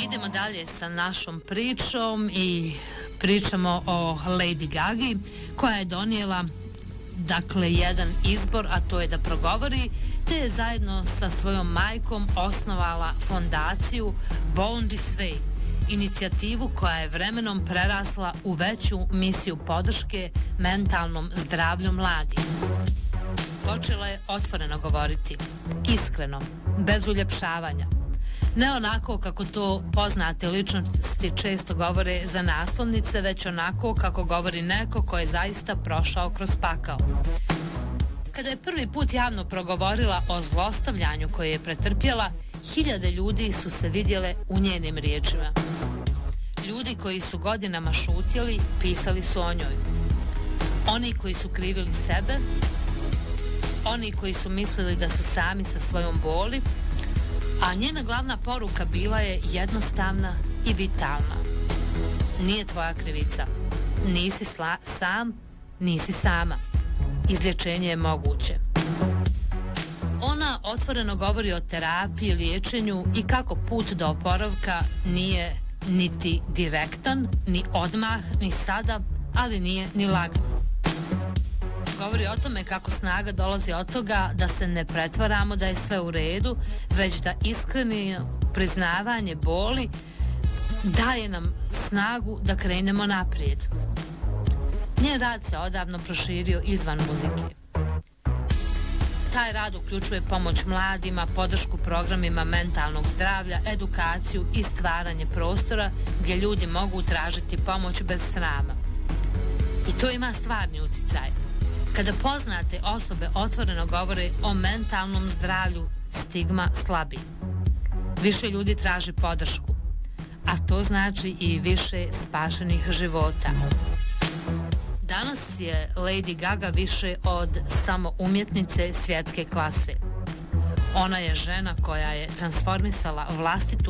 Idemo dalje sa našom pričom i pričamo o Lady Gagi koja je donijela jedan izbor, a to je da progovori, te je zajedno sa svojom majkom osnovala fondaciju Born This Way, inicijativu koja je vremenom prerasla u veću misiju podrške mentalnom zdravlju mladih. Počela je otvoreno govoriti, iskreno, bez uljepšavanja. Ne onako kako to poznate ličnosti često govore za naslovnice, već onako kako govori neko ko je zaista prošao kroz pakao. Kada je prvi put javno progovorila o zlostavljanju koje je pretrpjela, hiljade ljudi su se vidjele u njenim riječima. Ljudi koji su godinama šutjeli, pisali su o njoj. Oni koji su krivili sebe, oni koji su mislili da su sami sa svojom boli, a njena glavna poruka bila je jednostavna i vitalna. Nije tvoja krivica. Nisi sam, nisi sama. Izlječenje je moguće. Ona otvoreno govori o terapiji, liječenju i kako put do oporavka nije niti direktan, ni odmah, ni sada, ali nije ni lagan. Govori o tome kako snaga dolazi od toga da se ne pretvaramo da je sve u redu, već da iskreno priznavanje boli daje nam snagu da krenemo naprijed. Njen rad se odavno proširio izvan muzike. Taj rad uključuje pomoć mladima, podršku programima mentalnog zdravlja, edukaciju i stvaranje prostora gdje ljudi mogu tražiti pomoć bez srama. I to ima stvarni utjecaj. Kada poznate osobe otvoreno govore o mentalnom zdravlju, stigma slabi. Više ljudi traži podršku, a to znači i više spašenih života. Danas je Lady Gaga više od samo umjetnice svjetske klase. Ona je žena koja je transformisala vlastitu